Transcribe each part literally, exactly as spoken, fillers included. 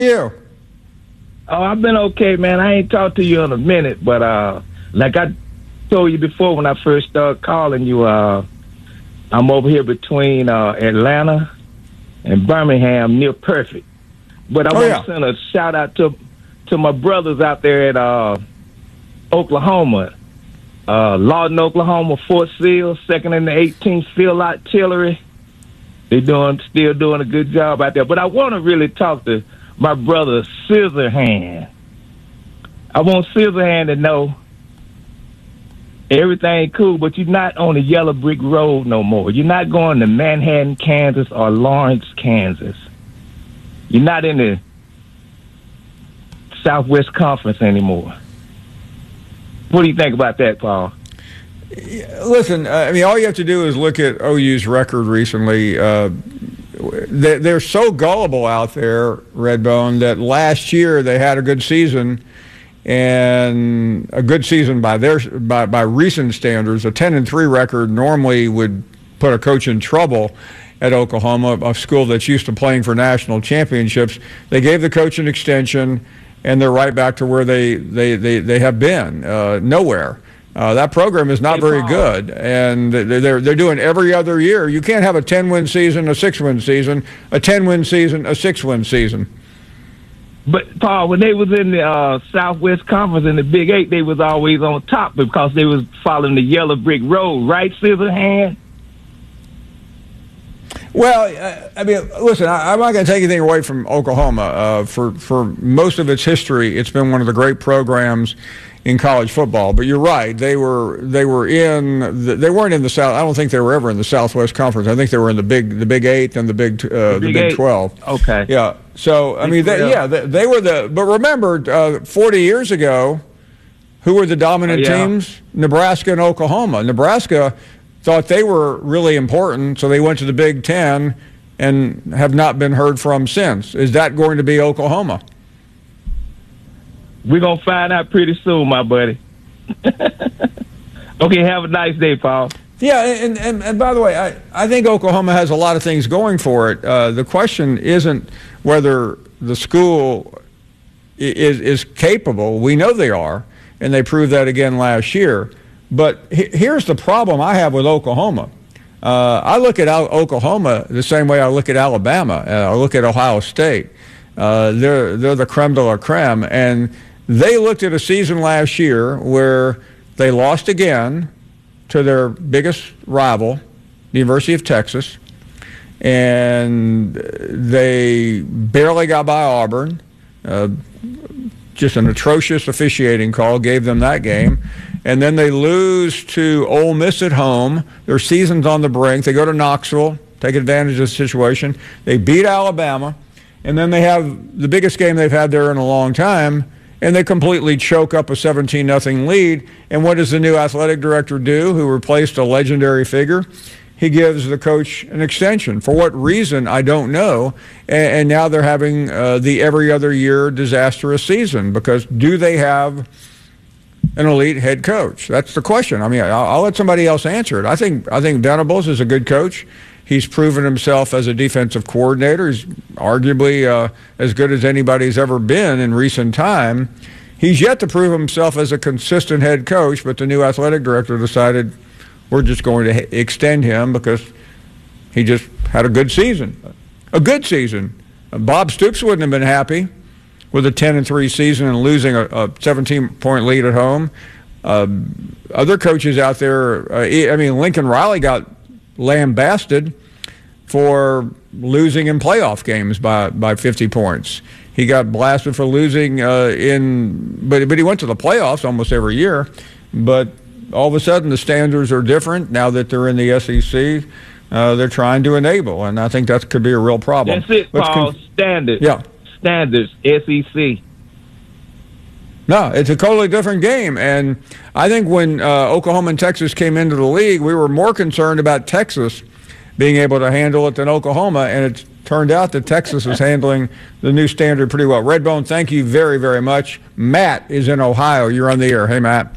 you? Oh, I've been okay, man. I ain't talked to you in a minute, but uh, like I told you before when I first started calling you, uh, I'm over here between uh, Atlanta and Birmingham, near perfect. But I Oh, want yeah. to send a shout out to to my brothers out there at uh, Oklahoma, uh, Lawton, Oklahoma, Fort Sill, second and the eighteenth Field Artillery. They're doing still doing a good job out there. But I want to really talk to my brother Scissorhand. I want Scissorhand to know everything cool, but you're not on the yellow brick road no more. You're not going to Manhattan, Kansas, or Lawrence, Kansas. You're not in the Southwest Conference anymore. What do you think about that, Paul? Listen, uh, I mean, all you have to do is look at O U's record recently. Uh, they, they're so gullible out there, Redbone, that last year they had a good season, and a good season by their by, by recent standards. A ten and three record normally would put a coach in trouble at Oklahoma, a school that's used to playing for national championships. They gave the coach an extension, and they're right back to where they they they, they have been, uh, nowhere. Uh, that program is not very good, and they're they're doing every other year. You can't have a ten-win season, a six-win season, a ten-win season, a six-win season. But Paul, when they was in the uh, Southwest Conference in the Big Eight, they was always on top because they was following the yellow brick road, right, Scissorhand? Well, I mean, listen, I, I'm not going to take anything away from Oklahoma. Uh, for for most of its history, it's been one of the great programs in college football. But you're right; they were they were in the, they weren't in the South. I don't think they were ever in the Southwest Conference. I think they were in the big the Big Eight and the Big uh, the Big, the big twelve. Okay. Yeah. So I mean, they, yeah, they, they were the. But remember, uh, forty years ago, who were the dominant oh, yeah. teams? Nebraska and Oklahoma. Nebraska thought they were really important, so they went to the Big Ten and have not been heard from since. Is that going to be Oklahoma? We're going to find out pretty soon, my buddy. Okay, have a nice day, Paul. Yeah, and, and, and by the way, I, I think Oklahoma has a lot of things going for it. Uh, the question isn't whether the school is, is capable. We know they are, and they proved that again last year. But he, here's the problem I have with Oklahoma. Uh, I look at Oklahoma the same way I look at Alabama. Uh, I look at Ohio State. Uh, they're they're the creme de la creme, and they looked at a season last year where they lost again to their biggest rival, the University of Texas, and they barely got by Auburn. Uh, just an atrocious officiating call gave them that game. And then they lose to Ole Miss at home. Their season's on the brink. They go to Knoxville, take advantage of the situation. They beat Alabama. And then they have the biggest game they've had there in a long time, and they completely choke up a seventeen nothing lead. And what does the new athletic director do, who replaced a legendary figure? He gives the coach an extension. For what reason, I don't know. And, and now they're having uh, the every other year disastrous season, because do they have an elite head coach? That's the question. I mean, I'll, I'll let somebody else answer it. I think I think Venables is a good coach. He's proven himself as a defensive coordinator. He's arguably uh, as good as anybody's ever been in recent time. He's yet to prove himself as a consistent head coach, but the new athletic director decided we're just going to extend him because he just had a good season. A good season. Bob Stoops wouldn't have been happy with a ten and three season and losing a, a seventeen point lead at home. Uh, other coaches out there, uh, I mean, Lincoln Riley got lambasted for losing in playoff games by, by fifty points. He got blasted for losing uh, in, but but he went to the playoffs almost every year. But all of a sudden the standards are different now that they're in the S E C. Uh, they're trying to enable, and I think that could be a real problem. That's it, Let's Paul. con- Standards. Yeah. Standards, S E C. No, it's a totally different game. And I think when uh, Oklahoma and Texas came into the league, we were more concerned about Texas being able to handle it than Oklahoma, and it's turned out that Texas is handling the new standard pretty well. Redbone, thank you very, very much. Matt is in Ohio. You're on the air. Hey, Matt.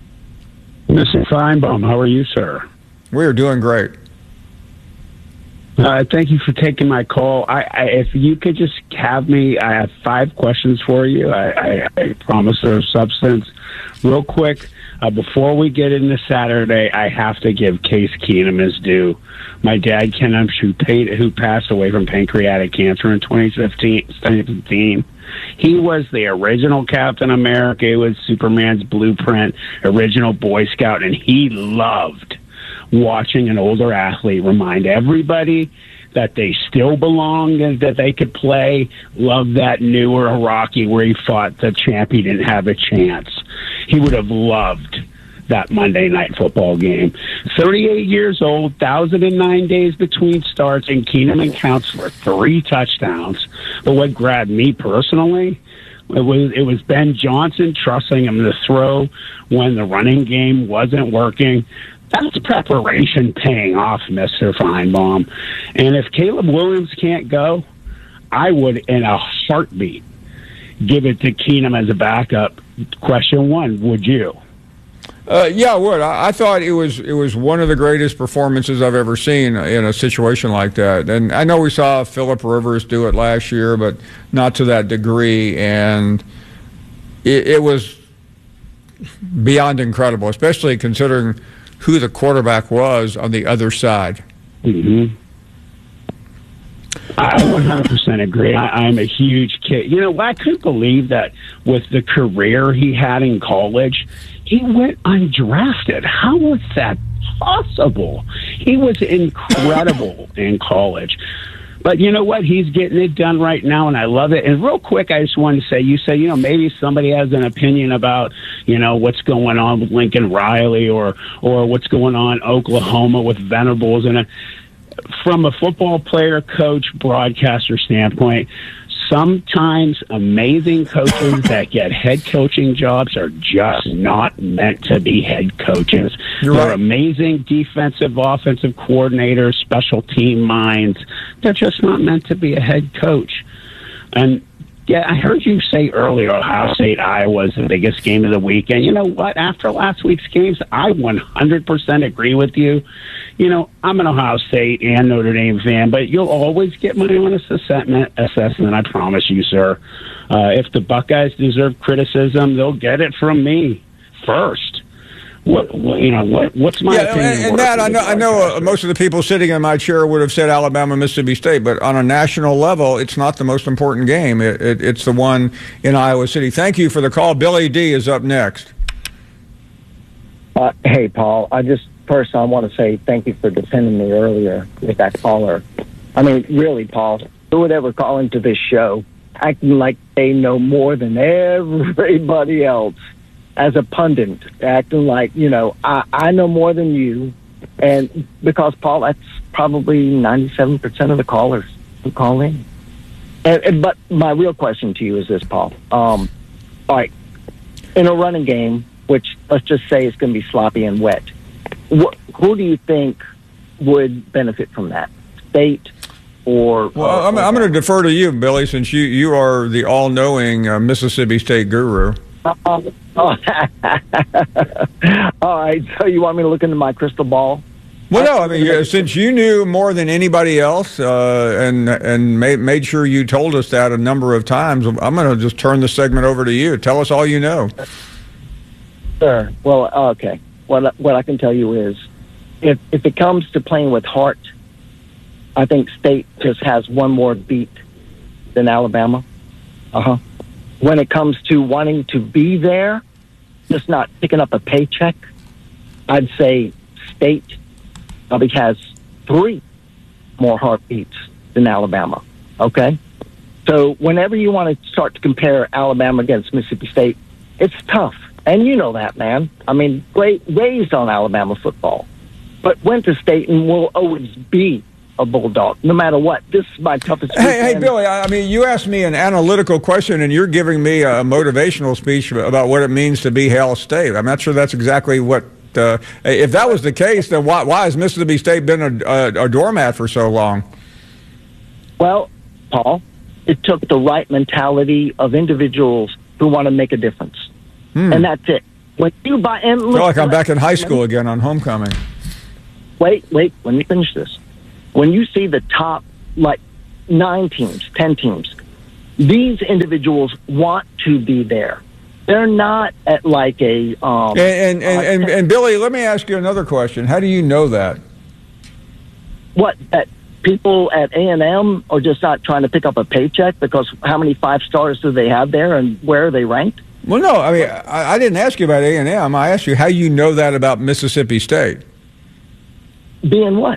Mister Feinbaum, how are you, sir? We are doing great. Uh, thank you for taking my call. I, I, if you could just have me, I have five questions for you. I, I, I promise there's substance. Real quick, uh, before we get into Saturday, I have to give Case Keenum his due. My dad, Ken Umsh, who, paid, who passed away from pancreatic cancer in twenty fifteen, he was the original Captain America. He was Superman's blueprint, original Boy Scout, and he loved watching an older athlete remind everybody that they still belong and that they could play. Love that newer Rocky where he fought the champ. He didn't have a chance. He would have loved that Monday Night Football game. thirty-eight years old, one thousand nine days between starts, and Keenum accounts for three touchdowns. But what grabbed me personally, it was, it was Ben Johnson trusting him to throw when the running game wasn't working. That's preparation paying off, Mister Feinbaum. And if Caleb Williams can't go, I would, in a heartbeat, give it to Keenum as a backup. Question one, would you? Uh, yeah, I would. I, I thought it was it was one of the greatest performances I've ever seen in a situation like that. And I know we saw Phillip Rivers do it last year, but not to that degree. And it, it was beyond incredible, especially considering who the quarterback was on the other side. Mm-hmm. I one hundred percent agree. I, I'm a huge kid. You know, I couldn't believe that with the career he had in college, he went undrafted. How was that possible? He was incredible in college. But you know what? He's getting it done right now, and I love it. And real quick, I just wanted to say, you say, you know, maybe somebody has an opinion about, you know, what's going on with Lincoln Riley or or what's going on in Oklahoma with Venables. And uh, from a football player, coach, broadcaster standpoint, sometimes amazing coaches that get head coaching jobs are just not meant to be head coaches. You're They're right. amazing defensive, offensive coordinators, special team minds. They're just not meant to be a head coach. And yeah, I heard you say earlier Ohio State, Iowa is the biggest game of the weekend. You know what? After last week's games, I one hundred percent agree with you. You know, I'm an Ohio State and Notre Dame fan, but you'll always get my honest assessment, assessment I promise you, sir. Uh, if the Buckeyes deserve criticism, they'll get it from me first. What, what you know? What, what's my yeah, opinion? and, and worth Matt, as I a know, I know uh, broadcaster? most of the people sitting in my chair would have said Alabama, Mississippi State, but on a national level, it's not the most important game. It, it, it's the one in Iowa City. Thank you for the call. Billy D is up next. Uh, hey, Paul. I just first I want to say thank you for defending me earlier with that caller. I mean, really, Paul, who would ever call into this show acting like they know more than everybody else as a pundit, acting like, you know, I, I know more than you. And because, Paul, that's probably ninety-seven percent of the callers who call in. And, and, but my real question to you is this, Paul. Um, all right, in a running game, which let's just say is going to be sloppy and wet, wh- who do you think would benefit from that? State or... Well, or, I'm, or I'm going to defer to you, Billy, since you, you are the all-knowing uh, Mississippi State guru. Uh, oh. All right, so you want me to look into my crystal ball? Well, no, I mean, yeah, since you knew more than anybody else uh, and and made, made sure you told us that a number of times, I'm going to just turn the segment over to you. Tell us all you know. Sure. Well, okay. What what I can tell you is, if if it comes to playing with heart, I think State just has one more beat than Alabama. Uh huh. When it comes to wanting to be there, just not picking up a paycheck, I'd say State probably has three more heartbeats than Alabama. Okay? So whenever you want to start to compare Alabama against Mississippi State, it's tough. And you know that, man. I mean, raised on Alabama football, but went to State and will always be a Bulldog, no matter what. This is my toughest. Hey, hey, weekend. Billy, I I mean, you asked me an analytical question, and you're giving me a motivational speech about what it means to be Hail State. I'm not sure that's exactly what, uh, if that was the case, then why, why has Mississippi State been a, a, a doormat for so long? Well, Paul, it took the right mentality of individuals who want to make a difference. Hmm. And that's it. When you buy, and I feel like I'm back in high school again on homecoming. Wait, wait, let me finish this. when you see the top, like, nine teams, ten teams, these individuals want to be there. They're not at like a... Um, and, and, and, and, and Billy, let me ask you another question. How do you know that? What, that people at A and M are just not trying to pick up a paycheck because how many five stars do they have there and where are they ranked? Well, no, I mean, I, I didn't ask you about A and M. I asked you how you know that about Mississippi State. Being what?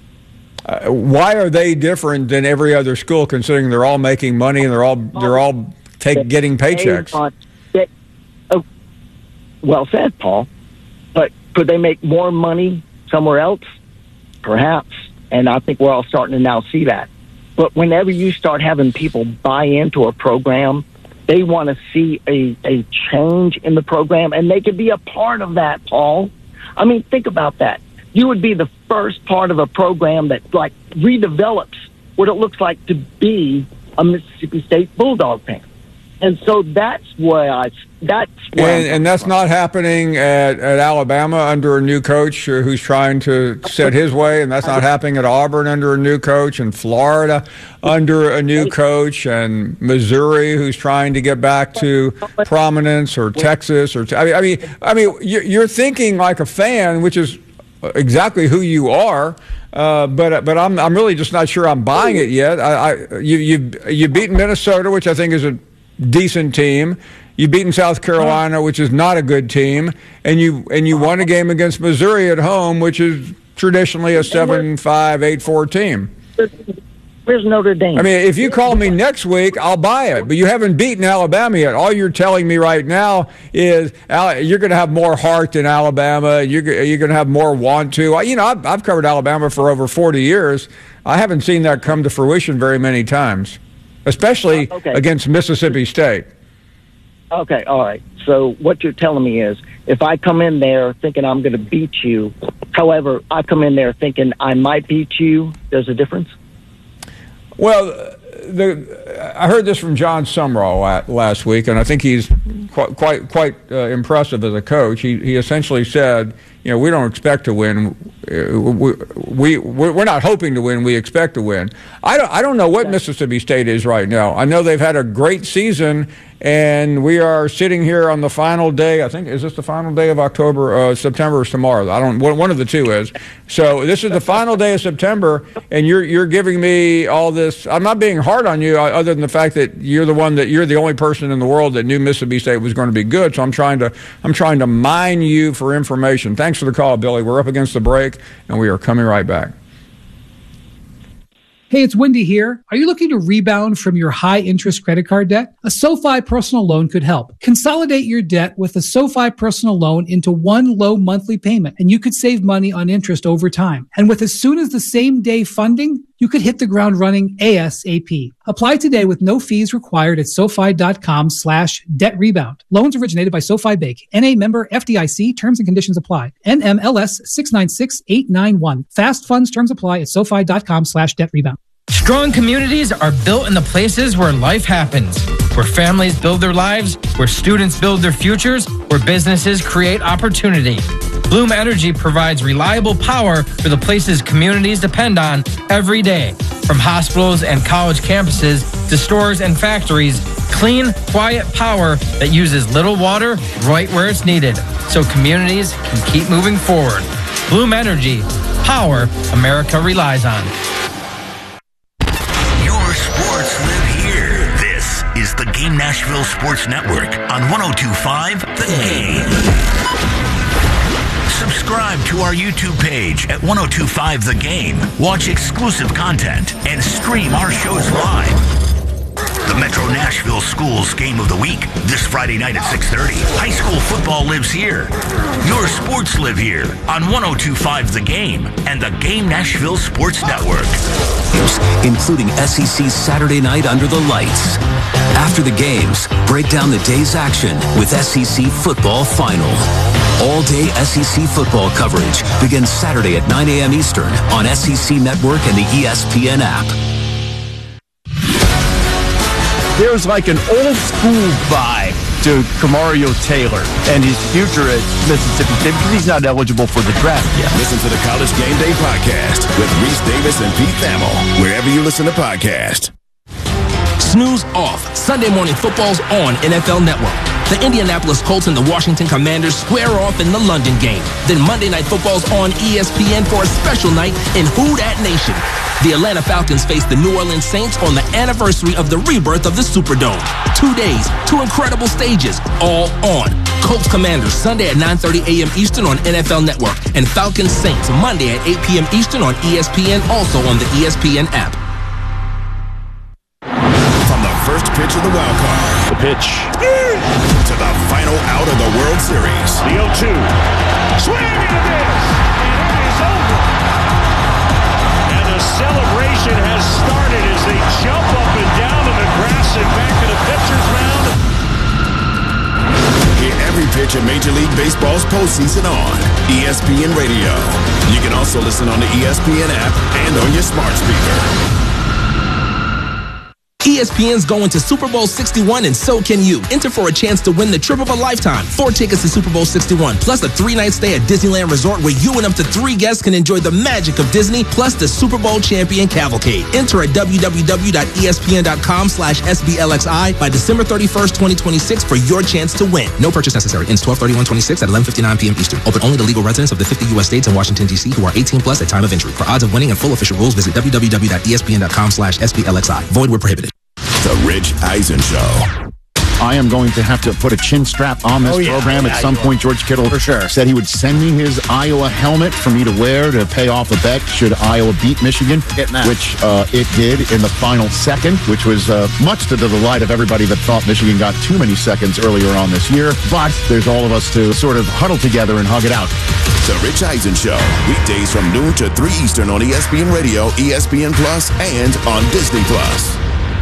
Uh, why are they different than every other school, considering they're all making money and they're all they're all take getting paychecks? They, oh, well said, Paul. But could they make more money somewhere else? Perhaps. And I think we're all starting to now see that. But whenever you start having people buy into a program, they want to see a, a change in the program, and they could be a part of that, Paul. I mean, think about that. You would be the first part of a program that, like, redevelops what it looks like to be a Mississippi State Bulldog fan. And so that's why I, that's why and, and that's not happening at, at Alabama under a new coach who's trying to set his way, and that's not happening at Auburn under a new coach, and Florida under a new coach, and Missouri who's trying to get back to prominence, or Texas, or I mean, I mean, I mean, you're thinking like a fan, which is exactly who you are. Uh, but but I'm I'm really just not sure I'm buying it yet. I, I you you you've beaten Minnesota, which I think is a decent team. You've beaten South Carolina, which is not a good team, and you and you won a game against Missouri at home, which is traditionally a seven five, eight four team. Where's Notre Dame? I mean, if you call me next week, I'll buy it. But you haven't beaten Alabama yet. All you're telling me right now is you're going to have more heart than Alabama. You're you're going to have more want to. You know, I've, I've covered Alabama for over forty years. I haven't seen that come to fruition very many times, especially uh, okay. against Mississippi State. Okay, all right. So what you're telling me is if I come in there thinking I'm going to beat you, however, I come in there thinking I might beat you, there's a difference? Well, the, I heard this from John Sumrall last week, and I think he's quite quite, quite uh, impressive as a coach. He he essentially said, you know, we don't expect to win. We, we we're not hoping to win. We expect to win. I don't I don't know what Mississippi State is right now. I know they've had a great season, and we are sitting here on the final day. I think is this the final day of October? Uh, September is tomorrow. I don't. One of the two is. So this is the final day of September, and you're you're giving me all this. I'm not being hard on you, other than the fact that you're the one that you're the only person in the world that knew Mississippi State was going to be good. So I'm trying to I'm trying to mine you for information. Thanks for the call, Billy. We're up against the break, and we are coming right back. Hey, it's Wendy here. Are you looking to rebound from your high-interest credit card debt? A SoFi personal loan could help. Consolidate your debt with a SoFi personal loan into one low monthly payment, and you could save money on interest over time. And with as soon as the same day funding, you could hit the ground running ASAP. Apply today with no fees required at SoFi.com slash debt rebound. Loans originated by SoFi Bank. N A member F D I C. Terms and conditions apply. N M L S six nine six eight nine one. Fast funds terms apply at SoFi.com slash debt rebound. Strong communities are built in the places where life happens, where families build their lives, where students build their futures, where businesses create opportunity. Bloom Energy provides reliable power for the places communities depend on every day. From hospitals and college campuses to stores and factories, clean, quiet power that uses little water right where it's needed, so communities can keep moving forward. Bloom Energy, power America relies on. Is the Game Nashville Sports Network on one oh two point five The Game. Subscribe to our YouTube page at one oh two point five The Game. Watch exclusive content and stream our shows live. The Metro Nashville Schools Game of the Week this Friday night at six thirty. High school football lives here. Your sports live here on one oh two point five The Game and the Game Nashville Sports Network. Including S E C Saturday Night Under the Lights. After the games, break down the day's action with S E C Football Final. All-day S E C football coverage begins Saturday at nine a.m. Eastern on S E C Network and the E S P N app. There's like an old school vibe to Kamario Taylor and his future at Mississippi State because he's not eligible for the draft yet. Listen to the College Game Day podcast with Reese Davis and Pete Thamel, wherever you listen to podcasts. Snooze off. Sunday Morning Football's on N F L Network. The Indianapolis Colts and the Washington Commanders square off in the London game. Then Monday Night Football's on E S P N for a special night in Who Dat Nation. The Atlanta Falcons face the New Orleans Saints on the anniversary of the rebirth of the Superdome. Two days, two incredible stages, all on. Colts Commanders Sunday at nine thirty a.m. Eastern on N F L Network, and Falcons Saints Monday at eight p.m. Eastern on E S P N, also on the E S P N app. From the first pitch of the wild card, the pitch, to the final out of the World Series, the oh two, swing and a miss, and it is over. And the celebration has started as they jump up and down on the grass and back to the pitcher's mound. Hear every pitch of Major League Baseball's postseason on E S P N Radio. You can also listen on the E S P N app and on your smart speaker. E S P N's going to Super Bowl sixty-one, and so can you. Enter for a chance to win the trip of a lifetime. Four tickets to Super Bowl sixty-one, plus a three-night stay at Disneyland Resort where you and up to three guests can enjoy the magic of Disney, plus the Super Bowl champion cavalcade. Enter at w w w dot e s p n dot com slash s b l x i by December thirty-first, twenty twenty-six for your chance to win. No purchase necessary. Ends twelve thirty-one twenty-six at eleven fifty-nine p.m. Eastern. Open only to legal residents of the fifty U S states and Washington, D C who are eighteen plus at time of entry. For odds of winning and full official rules, visit w w w dot e s p n dot com slash s b l x i. Void where prohibited. The Rich Eisen Show. I am going to have to put a chin strap on this oh, yeah, program. yeah, At some point, George Kittle for sure. said he would send me his Iowa helmet for me to wear to pay off a bet should Iowa beat Michigan, which uh, it did in the final second, which was uh, much to the delight of everybody that thought Michigan got too many seconds earlier on this year. But there's all of us to sort of huddle together and hug it out. The Rich Eisen Show, weekdays from noon to three Eastern on E S P N Radio, E S P N Plus, and on Disney Plus.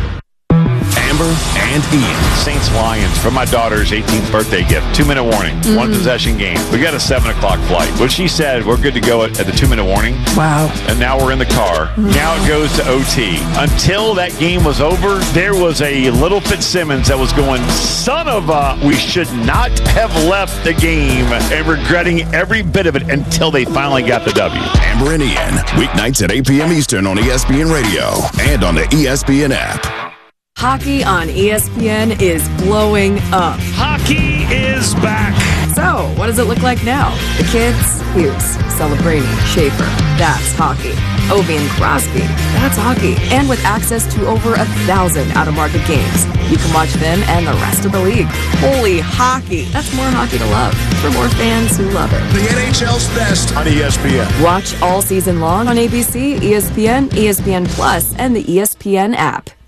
Amber and Ian. Saints Lions for my daughter's eighteenth birthday gift. Two minute warning. Mm-hmm. One possession game. We got a seven o'clock flight. Well, she said we're good to go at, at the two minute warning. Wow. And now we're in the car. Mm-hmm. Now it goes to O T. Until that game was over, there was a little Fitzsimmons that was going, son of a, we should not have left the game, and regretting every bit of it until they finally got the W. Amber and Ian, weeknights at eight p.m. Eastern on E S P N Radio and on the E S P N app. Hockey on E S P N is blowing up. Hockey is back. So, what does it look like now? The kids, Hughes, Celebrini, Schaefer, that's hockey. Ovi and Crosby, that's hockey. And with access to over a thousand out-of-market games, you can watch them and the rest of the league. Holy hockey. That's more hockey to love for more fans who love it. The N H L's best on E S P N. Watch all season long on A B C, E S P N, E S P N Plus, and the E S P N app.